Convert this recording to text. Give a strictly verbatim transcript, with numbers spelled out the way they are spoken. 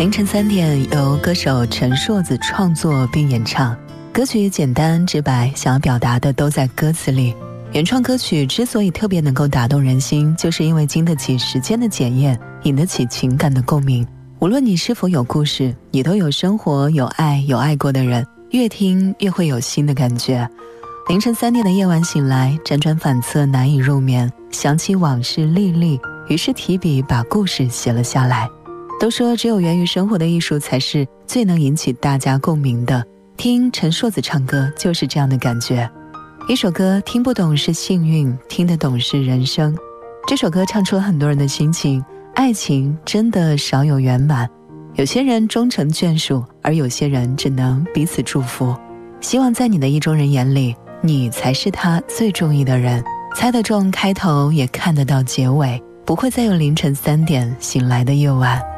凌晨三点，由歌手陈硕子创作并演唱。歌曲简单直白，想要表达的都在歌词里。原创歌曲之所以特别能够打动人心，就是因为经得起时间的检验，引得起情感的共鸣。无论你是否有故事，你都有生活，有爱，有爱过的人，越听越会有新的感觉。凌晨三点的夜晚醒来，辗转反侧难以入眠，想起往事历历，于是提笔把故事写了下来。都说只有源于生活的艺术才是最能引起大家共鸣的，听陈硕子唱歌就是这样的感觉。一首歌听不懂是幸运，听得懂是人生。这首歌唱出了很多人的心情，爱情真的少有圆满，有些人终成眷属，而有些人只能彼此祝福。希望在你的意中人眼里，你才是他最中意的人，猜得中开头，也看得到结尾，不会再有凌晨三点醒来的夜晚。